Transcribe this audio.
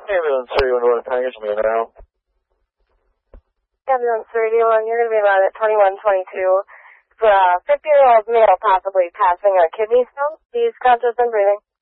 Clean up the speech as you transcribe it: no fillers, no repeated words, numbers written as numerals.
Ambulance 311, can I get somebody now? Ambulance 311, you're going to be about at 2122. It's a 50-year-old male possibly passing a kidney stone. He's conscious and breathing.